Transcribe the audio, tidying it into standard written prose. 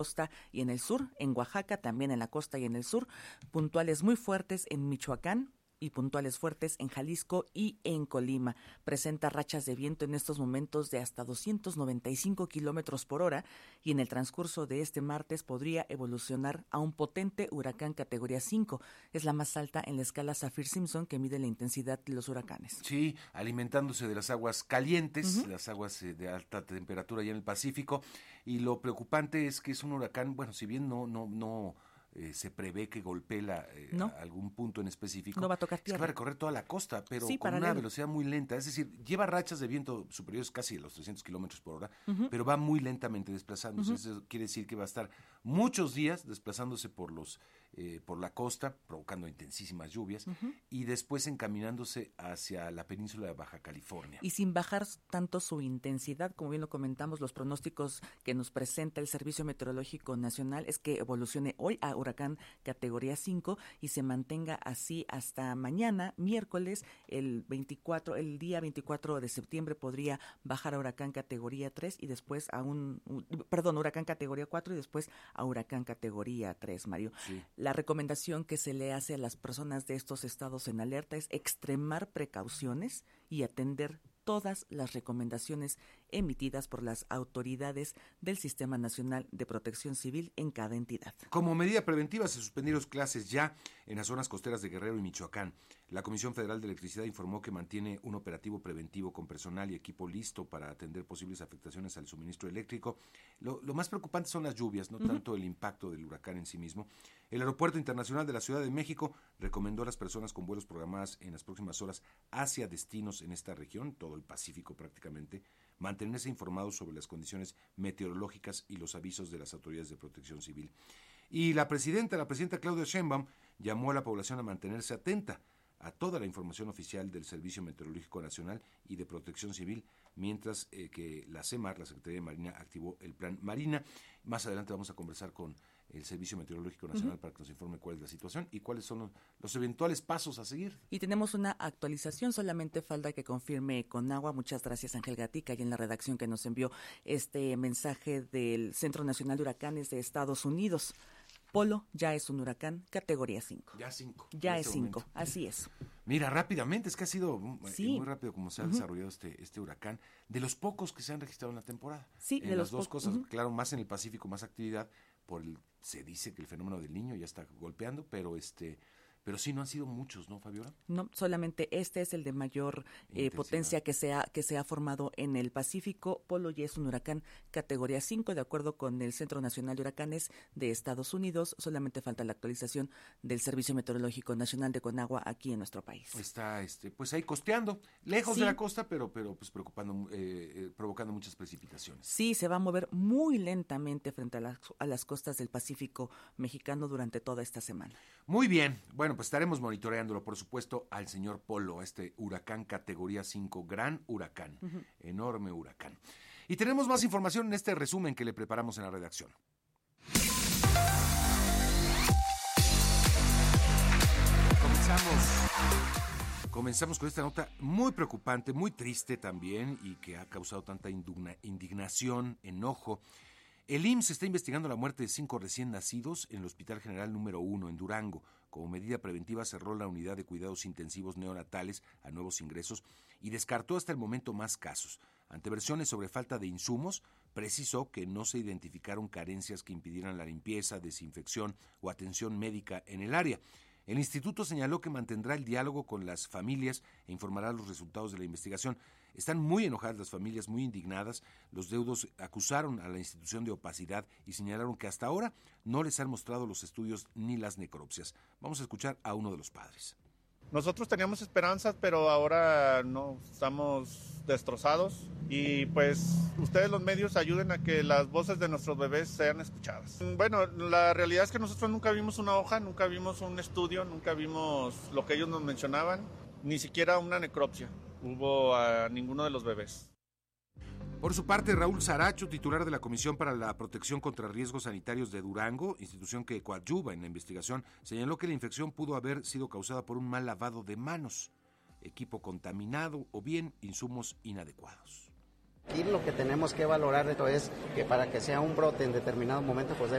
costa y en el sur, en Oaxaca, también en la costa y en el sur, puntuales muy fuertes en Michoacán y puntuales fuertes en Jalisco y en Colima. Presenta rachas de viento en estos momentos de hasta 295 kilómetros por hora y en el transcurso de este martes podría evolucionar a un potente huracán categoría 5. Es la más alta en la escala Saffir-Simpson que mide la intensidad de los huracanes. Sí, alimentándose de las aguas calientes, las aguas de alta temperatura allá en el Pacífico, y lo preocupante es que es un huracán, bueno, si bien no se prevé que golpee a algún punto en específico. No va a tocar tierra. Es que va a recorrer toda la costa, pero sí, con una velocidad muy lenta. Es decir, lleva rachas de viento superiores casi a los 300 kilómetros por hora, pero va muy lentamente desplazándose. Eso quiere decir que va a estar muchos días desplazándose por la costa, provocando intensísimas lluvias, y después encaminándose hacia la península de Baja California. Y sin bajar tanto su intensidad, como bien lo comentamos, los pronósticos que nos presenta el Servicio Meteorológico Nacional es que evolucione hoy a huracán categoría 5 y se mantenga así hasta mañana, miércoles, el día 24 de septiembre podría bajar a huracán categoría 3 y después huracán categoría 4 y después a huracán categoría 3, Mario. Sí. La recomendación que se le hace a las personas de estos estados en alerta es extremar precauciones y atender todas las recomendaciones emitidas por las autoridades del Sistema Nacional de Protección Civil en cada entidad. Como medida preventiva se suspendieron clases ya en las zonas costeras de Guerrero y Michoacán. La Comisión Federal de Electricidad informó que mantiene un operativo preventivo con personal y equipo listo para atender posibles afectaciones al suministro eléctrico. Lo más preocupante son las lluvias, no tanto el impacto del huracán en sí mismo. El Aeropuerto Internacional de la Ciudad de México recomendó a las personas con vuelos programados en las próximas horas hacia destinos en esta región, todo el Pacífico prácticamente, mantenerse informados sobre las condiciones meteorológicas y los avisos de las autoridades de protección civil. Y la presidenta Claudia Sheinbaum llamó a la población a mantenerse atenta a toda la información oficial del Servicio Meteorológico Nacional y de Protección Civil, mientras que la CEMAR, la Secretaría de Marina, activó el Plan Marina. Más adelante vamos a conversar con el Servicio Meteorológico Nacional para que nos informe cuál es la situación y cuáles son los eventuales pasos a seguir. Y tenemos una actualización, solamente falta que confirme Conagua. Muchas gracias, Ángel Gatica, y en la redacción que nos envió este mensaje del Centro Nacional de Huracanes de Estados Unidos. Polo ya es un huracán categoría 5. Ya 5. Ya es 5, así es. Mira, rápidamente, es que ha sido muy rápido como se ha desarrollado este huracán, de los pocos que se han registrado en la temporada. Sí, de las dos cosas, claro, más en el Pacífico, más actividad, se dice que el fenómeno del Niño ya está golpeando, pero sí no han sido muchos, ¿no, Fabiola? No, solamente este es el de mayor potencia que se ha formado en el Pacífico. Polo ya es un huracán categoría 5, de acuerdo con el Centro Nacional de Huracanes de Estados Unidos. Solamente falta la actualización del Servicio Meteorológico Nacional de Conagua aquí en nuestro país. Está pues ahí costeando, lejos de la costa, pero pues provocando muchas precipitaciones. Sí, se va a mover muy lentamente frente a las costas del Pacífico mexicano durante toda esta semana. Muy bien, bueno, pues estaremos monitoreándolo, por supuesto, al señor Polo, este huracán categoría 5, gran huracán, enorme huracán. Y tenemos más información en este resumen que le preparamos en la redacción. Comenzamos con esta nota muy preocupante, muy triste también, y que ha causado tanta indignación, enojo. El IMSS está investigando la muerte de 5 recién nacidos en el Hospital General número 1 en Durango. Como medida preventiva cerró la unidad de cuidados intensivos neonatales a nuevos ingresos y descartó hasta el momento más casos. Ante versiones sobre falta de insumos, precisó que no se identificaron carencias que impidieran la limpieza, desinfección o atención médica en el área. El instituto señaló que mantendrá el diálogo con las familias e informará los resultados de la investigación. Están muy enojadas las familias, muy indignadas. Los deudos acusaron a la institución de opacidad y señalaron que hasta ahora no les han mostrado los estudios ni las necropsias. Vamos a escuchar a uno de los padres. Nosotros teníamos esperanzas, pero ahora no, estamos destrozados y pues ustedes los medios ayuden a que las voces de nuestros bebés sean escuchadas. Bueno, la realidad es que nosotros nunca vimos una hoja, nunca vimos un estudio, nunca vimos lo que ellos nos mencionaban, ni siquiera una necropsia hubo a ninguno de los bebés. Por su parte, Raúl Saracho, titular de la Comisión para la Protección contra Riesgos Sanitarios de Durango, institución que coadyuva en la investigación, señaló que la infección pudo haber sido causada por un mal lavado de manos, equipo contaminado o bien insumos inadecuados. Y lo que tenemos que valorar esto es que para que sea un brote en determinado momento, pues